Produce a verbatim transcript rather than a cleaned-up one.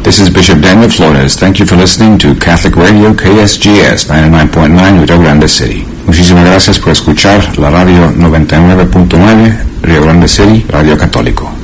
This is Bishop Daniel Flores. Thank you for listening to Catholic Radio K S G S ninety-nine point nine Rio Grande City. Muchísimas gracias por escuchar la radio noventa y nueve punto nueve Rio Grande City, Radio Católico.